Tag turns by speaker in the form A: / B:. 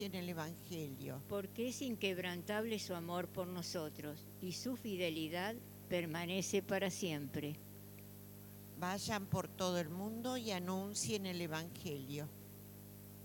A: en el Evangelio.
B: Porque es inquebrantable su amor por nosotros y su fidelidad permanece para siempre.
A: Vayan por todo el mundo y anuncien el Evangelio.